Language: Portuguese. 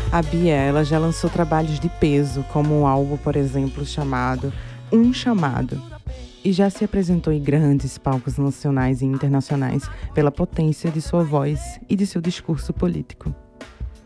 A Bia, ela já lançou trabalhos de peso, como um álbum, por exemplo, chamado Um Chamado. E já se apresentou em grandes palcos nacionais e internacionais pela potência de sua voz e de seu discurso político.